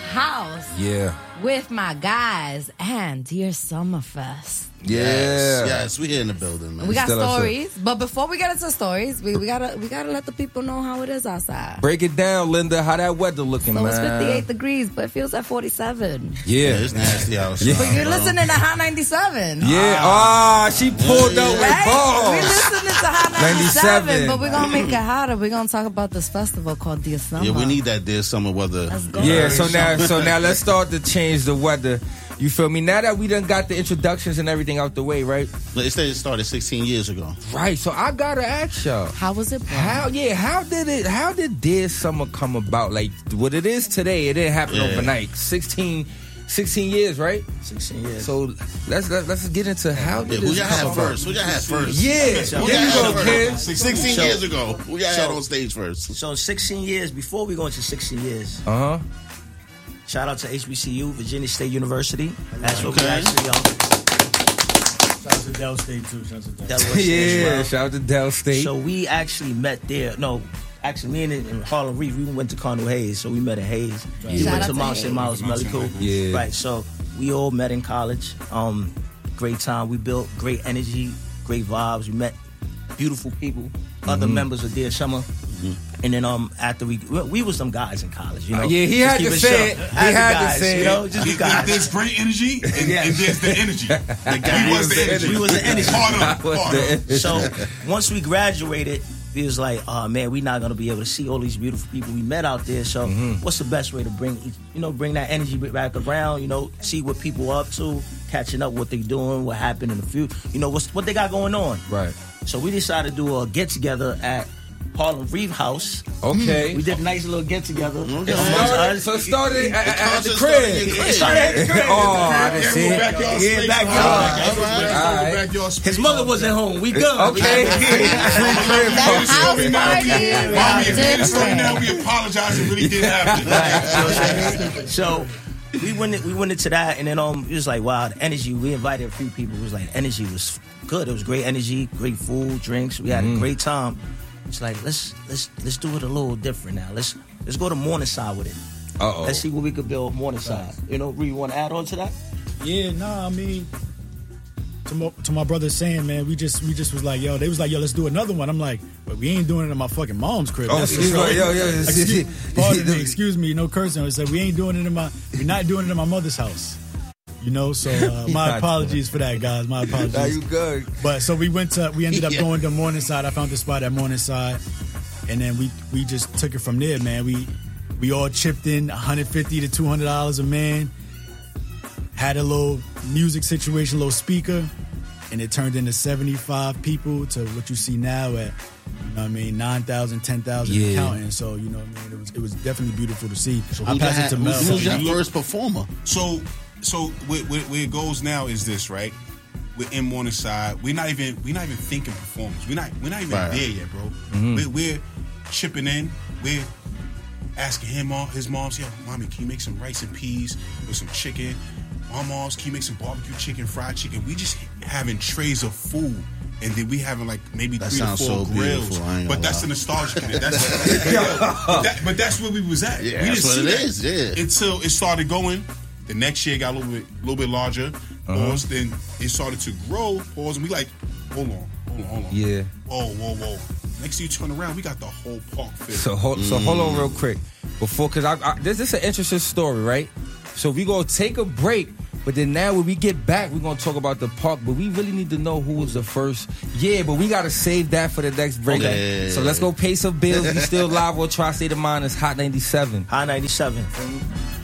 house. Yeah. With my guys and Dear Summerfest. Yes, we here in the building, man. We got stories, but before we get into stories, we gotta let the people know how it is outside. Break it down, Linda. How that weather looking, So man? it's 58 degrees, but it feels at 47. Yeah, it's nasty outside. Yeah. But you're listening to Hot 97. Yeah, she pulled up with Right? balls. We're listening to Hot 97, 97. but we're gonna make it hotter. We're gonna talk about this festival called Dear Summer. Yeah, we need that Dear Summer weather. Let's go. Yeah, so now let's start to change the weather. You feel me? Now that we done got the introductions and everything out the way, right? They said it started 16 years ago. Right. So I gotta ask y'all, how was it? How did Dear Summer come about? Like what it is today, it didn't happen overnight. 16 years, right? 16 years. So let's get into how did who this y'all come had about? first? Who y'all had first? Yeah, Who there you y'all go, had kid. first? 16 years ago. Who y'all had on stage first? So 16 years, before we go into 16 years. Uh-huh. Shout out to HBCU, Virginia State University. That's what we actually Shout out to Dell State too. Shout out to Dell State. Yeah, shout out to Dell State. So we actually met there. No, actually, me and Harlem Reef, we went to Cardinal Hayes, so we met at Hayes. Right. We Shout went out to to Mount St. Hayes. Miles Medical. Yeah. Right, so we all met in college. Great time. We built great energy, great vibes. We met beautiful people, other members of Dear Summer. And then after we was some guys in college, you know. Yeah, he had to say it. He had to say it. You know, just be guys. There's great energy and there's the energy. We was the energy. We was the energy. Part of. So once we graduated, we was like, oh man, we're not gonna be able to see all these beautiful people we met out there. So what's the best way to bring that energy back around? You know, see what people are up to, catching up what they doing, what happened in the future. You know, what they got going on. Right. So we decided to do a get together at Harlem Reeve House. Okay. We did a nice little get together. So it started at the crib. It started at the crib. Oh, I didn't see it. Yeah, backyard. His mother wasn't home. We good. Okay. That house party. Right now we apologize. It really did happen. So we went into that, and then it was like, wow, the energy. We invited a few people. It was like energy was good. It was great energy, great food, drinks. We had a great time. It's like let's do it a little different now. Let's go to Morningside with it. Uh-oh. Let's see what we could build Morningside. You know, you want to add on to that? Yeah, I mean, to my brother saying, man, we just was like, yo, they was like, yo, let's do another one. I'm like, but we ain't doing it in my fucking mom's crib. Oh, excuse me, Pardon me, excuse me, no cursing. I said, we're not doing it in my mother's house. You know, so my apologies for that, guys. My apologies. Now you good. But so we ended up going to Morningside. I found the spot at Morningside, and then we just took it from there, man. We all chipped in $150 to $200 a man. Had a little music situation, a little speaker, and it turned into 75 people to what you see now at, 9,000, 10,000 counting. So, you know what I mean? It was definitely beautiful to see. So I passed it to Mel. Who's your first performer? So where it goes now is this, right? We're in Morningside. We're not even thinking performance. We're not even there yet, bro. We're chipping in. We're asking his moms, yo, mommy, can you make some rice and peas with some chicken? My moms, can you make some barbecue chicken, fried chicken? We just having trays of food. And then we having like maybe that 3 to 4 so grills. But that's the nostalgia in it. But that's where we was at. Yeah, we that's what it is. Yeah. Until it started going. The next year got a little bit larger. Pause. Then it started to grow. Pause. And we like, hold on. Yeah. Whoa. Next thing you turn around, we got the whole park filled. So hold on real quick. Before, because this is an interesting story, right? So we going to take a break, but then now when we get back, we're going to talk about the park, but we really need to know who was the first. Yeah, but we got to save that for the next break. Okay. So let's go pay some bills. We still live on Tri-State of Mind. It's Hot 97. Hot 97.